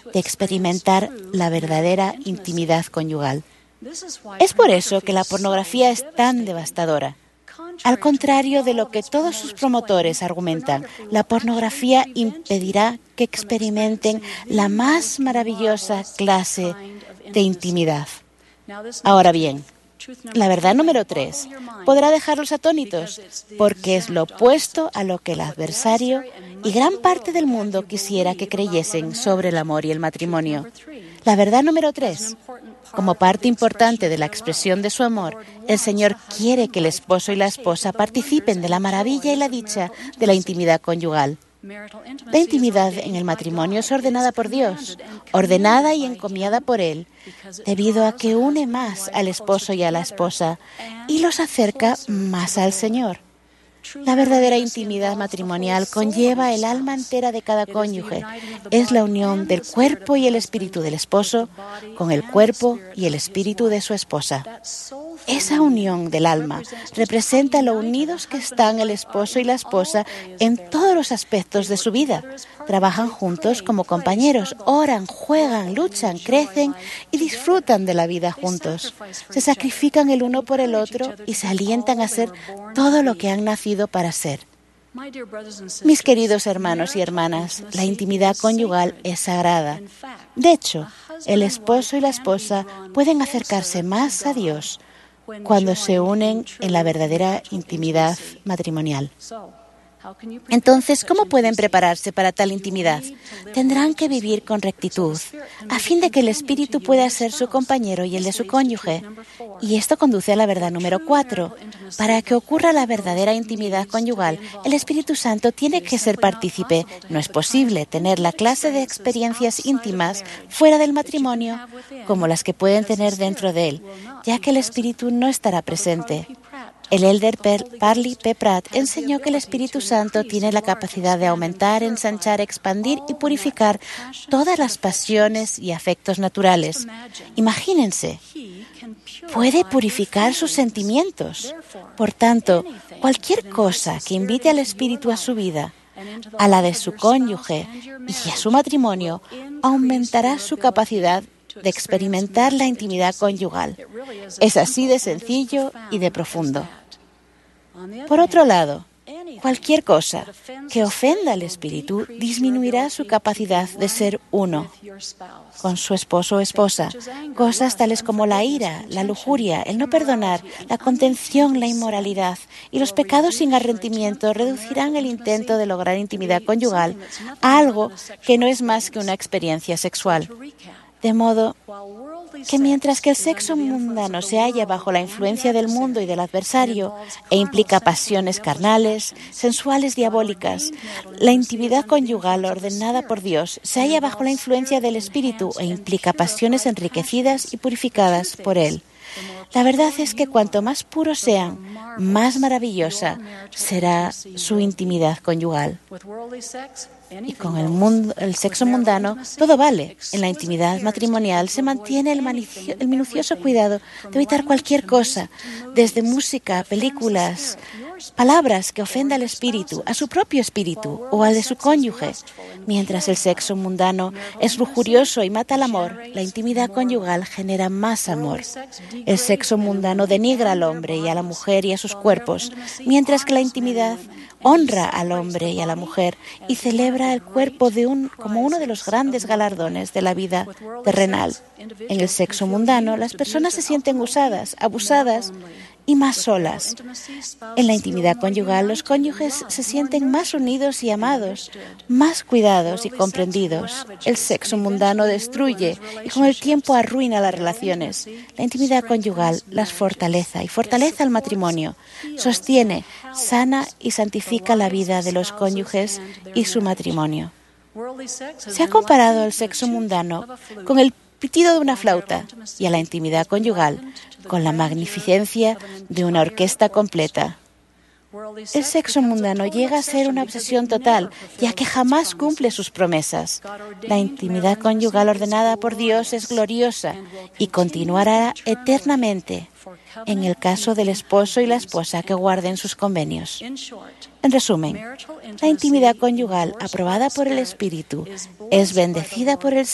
de experimentar la verdadera intimidad conyugal. Es por eso que la pornografía es tan devastadora. Al contrario de lo que todos sus promotores argumentan, la pornografía impedirá que experimenten la más maravillosa clase de intimidad. Ahora bien, la verdad número 3 podrá dejarlos atónitos, porque es lo opuesto a lo que el adversario y gran parte del mundo quisiera que creyesen sobre el amor y el matrimonio. La verdad número 3. Como parte importante de la expresión de su amor, el Señor quiere que el esposo y la esposa participen de la maravilla y la dicha de la intimidad conyugal. La intimidad en el matrimonio es ordenada por Dios, ordenada y encomiada por Él, debido a que une más al esposo y a la esposa y los acerca más al Señor. La verdadera intimidad matrimonial conlleva el alma entera de cada cónyuge. Es la unión del cuerpo y el espíritu del esposo con el cuerpo y el espíritu de su esposa. Esa unión del alma representa lo unidos que están el esposo y la esposa en todos los aspectos de su vida. Trabajan juntos como compañeros, oran, juegan, luchan, crecen y disfrutan de la vida juntos. Se sacrifican el uno por el otro y se alientan a ser todo lo que han nacido para ser. Mis queridos hermanos y hermanas, la intimidad conyugal es sagrada. De hecho, el esposo y la esposa pueden acercarse más a Dios cuando se unen en la verdadera intimidad matrimonial. Entonces, ¿cómo pueden prepararse para tal intimidad? Tendrán que vivir con rectitud, a fin de que el Espíritu pueda ser su compañero y el de su cónyuge. Y esto conduce a la verdad número 4. Para que ocurra la verdadera intimidad conyugal, el Espíritu Santo tiene que ser partícipe. No es posible tener la clase de experiencias íntimas fuera del matrimonio como las que pueden tener dentro de él, ya que el Espíritu no estará presente. El elder Parley P. Pratt enseñó que el Espíritu Santo tiene la capacidad de aumentar, ensanchar, expandir y purificar todas las pasiones y afectos naturales. Imagínense, puede purificar sus sentimientos. Por tanto, cualquier cosa que invite al Espíritu a su vida, a la de su cónyuge y a su matrimonio, aumentará su capacidad de experimentar la intimidad conyugal. Es así de sencillo y de profundo. Por otro lado, cualquier cosa que ofenda al espíritu disminuirá su capacidad de ser uno con su esposo o esposa. Cosas tales como la ira, la lujuria, el no perdonar, la contención, la inmoralidad y los pecados sin arrepentimiento reducirán el intento de lograr intimidad conyugal a algo que no es más que una experiencia sexual. De modo que mientras que el sexo mundano se halla bajo la influencia del mundo y del adversario e implica pasiones carnales, sensuales, diabólicas, la intimidad conyugal ordenada por Dios se halla bajo la influencia del Espíritu e implica pasiones enriquecidas y purificadas por Él. La verdad es que cuanto más puros sean, más maravillosa será su intimidad conyugal. Y con el sexo mundano, todo vale. En la intimidad matrimonial se mantiene el minucioso cuidado de evitar cualquier cosa, desde música, películas, palabras que ofenda al espíritu, a su propio espíritu o al de su cónyuge. Mientras el sexo mundano es lujurioso y mata el amor, la intimidad conyugal genera más amor. El sexo mundano denigra al hombre y a la mujer y a sus cuerpos, mientras que la intimidad honra al hombre y a la mujer y celebra el cuerpo como uno de los grandes galardones de la vida terrenal. En el sexo mundano, las personas se sienten usadas, abusadas y más solas. En la intimidad conyugal, los cónyuges se sienten más unidos y amados, más cuidados y comprendidos. El sexo mundano destruye y con el tiempo arruina las relaciones. La intimidad conyugal las fortalece y fortalece al matrimonio, sostiene, sana y santifica la vida de los cónyuges y su matrimonio. Se ha comparado el sexo mundano con el pitido de una flauta y a la intimidad conyugal con la magnificencia de una orquesta completa. El sexo mundano llega a ser una obsesión total, ya que jamás cumple sus promesas. La intimidad conyugal ordenada por Dios es gloriosa y continuará eternamente en el caso del esposo y la esposa que guarden sus convenios. En resumen, la intimidad conyugal aprobada por el Espíritu es bendecida por el